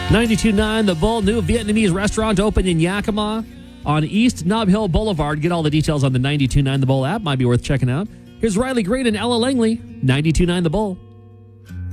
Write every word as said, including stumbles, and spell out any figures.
ninety-two point nine The Bull, new Vietnamese restaurant opened in Yakima on East Nob Hill Boulevard. Get all the details on the ninety-two point nine The Bull app. Might be worth checking out. Here's Riley Green and Ella Langley, ninety-two point nine The Bull.